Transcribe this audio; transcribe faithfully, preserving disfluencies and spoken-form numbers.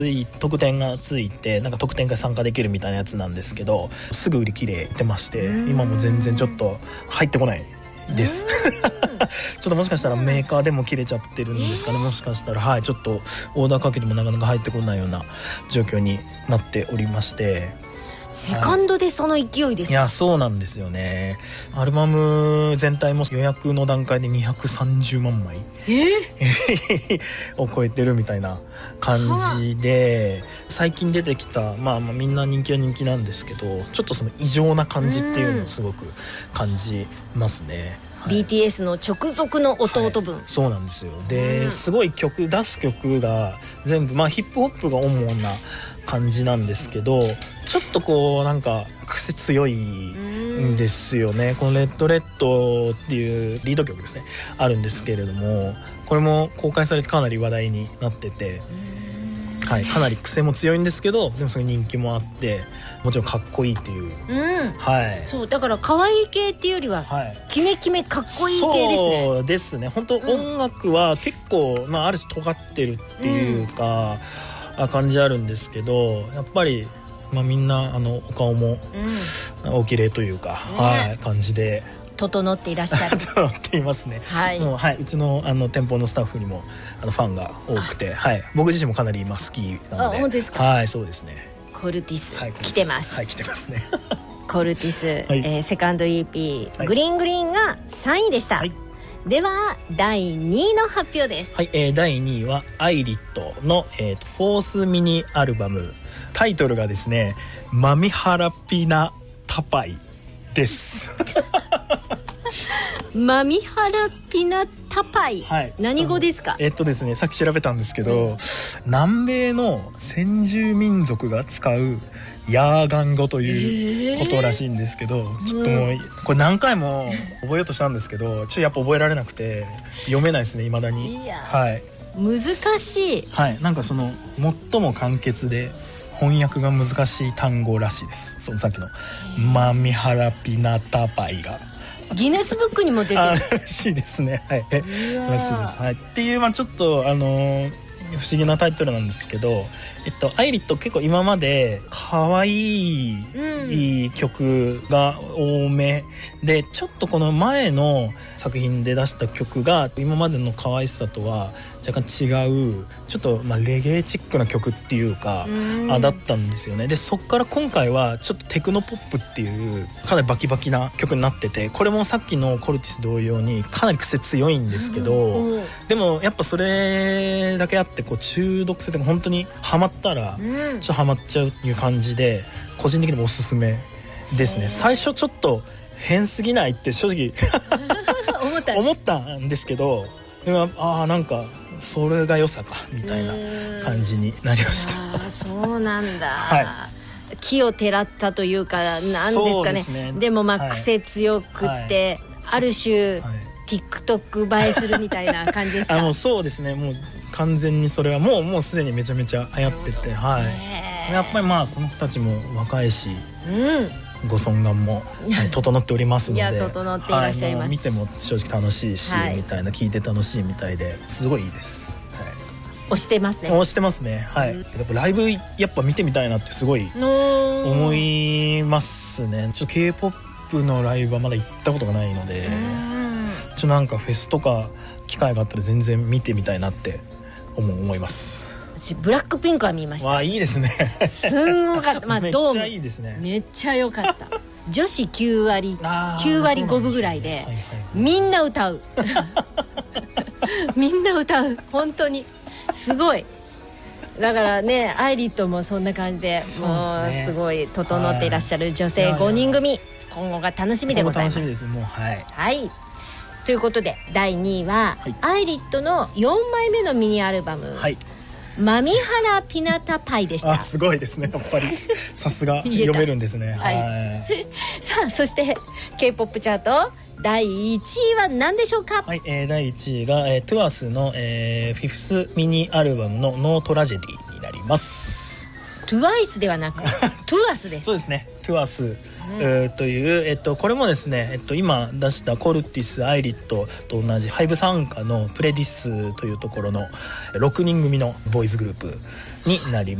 特典がついてなんか特典会参加できるみたいなやつなんですけど、すぐ売り切れてまして、今も全然ちょっと入ってこないですちょっともしかしたらメーカーでも切れちゃってるんですかね、もしかしたらはいちょっとオーダーかけてもなかなか入ってこないような状況になっておりまして、 セカンドでその勢いですか？ いやそうなんですよね。アルバム全体も予約の段階でにひゃくさんじゅうまんまいを超えてるみたいな感じで、最近出てきた、まあ、まあみんな人気は人気なんですけど、ちょっとその異常な感じっていうのをすごく感じますね。はい、 ビーティーエス の直属の弟分、 はい、そうなんですよ。ですごい曲出す曲が全部、まあ、ヒップホップが主な感じなんですけど、ちょっとこうなんか癖強いんですよね。このレッドレッドっていうリード曲ですねあるんですけれども、これも公開されてかなり話題になってて、はい、かなり癖も強いんですけど、でもその人気もあってもちろんかっこいいっていう、 うん、 はい、 そうだから可愛い系っていうよりは、はい、キメキメかっこいい系ですね。 そうですね。本当音楽は結構、まあ、ある種尖ってるっていうか、うん、感じあるんですけど、やっぱり、まあ、みんなあのお顔もお綺麗というか、うん、はい、感じで整っていらっしゃる整っていますね。はい、もう、はい、うちの、あの店舗のスタッフにもあのファンが多くて、はい、僕自身もかなり今好きなので。 あ、本当ですか？ はい、そうですね。 コルティス、はい、 来てます。 はい、来てますねコルティス、はい、えー、セカンド イーピー、はい、グリーングリーンがさんいでした。はい、ではだいにいの発表です。 はい、えー、だいにいはアイリットの、えー、とフォースミニアルバム、タイトルがですね、マミハラピナタパイですマミハラピナタパイ、はい、何語ですか？ えっとですね、さっき調べたんですけど、うん、南米の先住民族が使うヤーガン語ということらしいんですけど、えー、ちょっともうこれ何回も覚えようとしたんですけど、ちょっとやっぱ覚えられなくて読めないですね、未だに。 いや、 はい、 難しい。 はい、なんかその最も簡潔で翻訳が難しい単語らしいです。そのさっきのマミハラピナタパイがギネスブックにも出てるらしいですね。はい、らしいです。はい、っていう、まあ、ちょっとあのー、不思議なタイトルなんですけど、えっと、アイリット結構今まで可愛い、うん、いい曲が多めで、ちょっとこの前の作品で出した曲が今までの可愛さとは若干違う、ちょっとまあレゲエチックな曲っていうか、うん、あだったんですよね。でそっから今回はちょっとテクノポップっていうかなりバキバキな曲になってて、これもさっきのコルティス同様にかなり癖強いんですけど、うん、でもやっぱそれだけあってこう中毒性とか本当にハマったらちょっとハマっちゃうっていう感じで、個人的にもおすすめですね。最初ちょっと変すぎないって正直思った思ったんですけど、でもああなんかそれが良さかみたいな感じになりました。 あそうなんだ、 はい、 木をてらったというかなんですかね。 で, ねでもまあ癖強くって、はい、ある種、はい、TikTok 映えするみたいな感じですか？ あもうそうですね、もう完全にそれはもうもうすでにめちゃめちゃ流行ってて、はい、やっぱりまあこの子たちも若いし、うん、ご尊顔も、はい、整っておりますので、 いや整っていらっしゃいます、はい、 見ても正直楽しいし、はい、みたいな、聞いて楽しいみたいですごいいいです、はい、 押してますね。 押してますね、はい、やっぱライブやっぱ見てみたいなってすごい思いますね。ちょっと K-ポップ のライブはまだ行ったことがないので、ちょっとなんかフェスとか機会があったら全然見てみたいなって思います。 私ブラックピンクは見ました。 わいいですねすんごかった、まあ、 めっちゃいいですね。 めっちゃ良かった女子きゅうわりきゅうわりごぶぐらいで、はいはい、みんな歌うみんな歌う、本当にすごい。だからね、アイリットもそんな感じ で, で、ね、もうすごい整っていらっしゃる女性ごにん組、今後が楽しみでございます。 楽しみですもう、はい、 はい、ということでだいにいは、はい、アイリットのよんまいめのミニアルバム、はい、マミハラピナタパイでした。 あすごいですね、やっぱりさすが読めるんですねはい、はい、 さあそして K-ポップ チャートだいいちいは何でしょうか？ はい、えー、だいいちいが、えー、トゥアスの、えー、フィフスミニアルバムのノートラジェディになります。 トゥワイスではなくトゥアスです。 そうですね、トゥアスうん、という、えっと、これもですね、えっと、今出したコルティス、アイリットと同じハイブ傘下のプレディスというところのろくにん組のボーイズグループになり